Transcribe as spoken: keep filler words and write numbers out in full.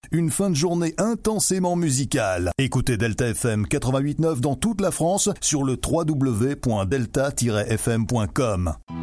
Une fin de journée intensément musicale. Écoutez Delta F M quatre-vingt-huit neuf dans toute la France sur le w w w point delta tiret f m point com.